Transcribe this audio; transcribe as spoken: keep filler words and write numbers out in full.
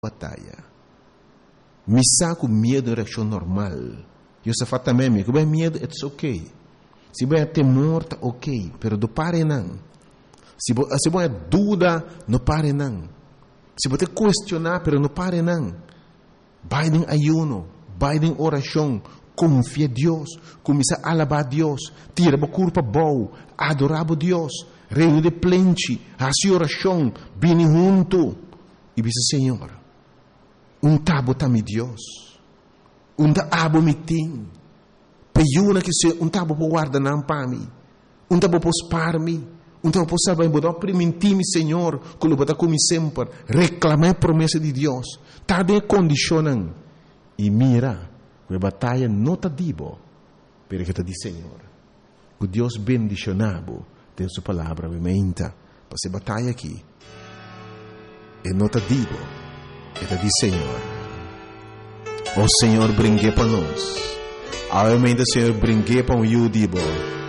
batalha. Me saco medo da reação normal. Eu só falo também, que bem medo, é ok. Se bem temor, tá ok. Pero do pare não. Se se bem dúvida, não pare não. Se você questionar, pero não pare não. Vai em ayuno, vai em oração, confia em Deus, começa a alabar a Deus, tira a culpa boa, adorar a Deus, reino de plente, a sua oração, vem junto. E diz, Senhor, um tabo tá me Deus, um tabo me tem, peiuna que se um tabo por guardar não para mim, um tabo por spar me, um tabo por salvar me, botar permitir-me, Senhor, que eu botar como sempre, reclamar a promessa de Deus, tá de condicionando, e mira, que a batalha não tá dibo, pero que tá de Senhor, que Deus bendicionado, tem sua palavra, obviamente, para essa batalha aqui, e não tá dibo, e tá de Senhor, o Senhor brinque para nós, obviamente o Senhor brinque para o Yudibo,